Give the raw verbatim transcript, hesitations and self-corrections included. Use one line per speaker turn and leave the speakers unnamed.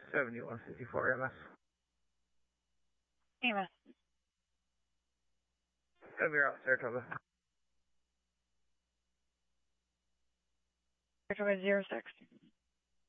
seventy-one fifty-four M S.
E M S.
You're out, Saratoga.
Saratoga zero six.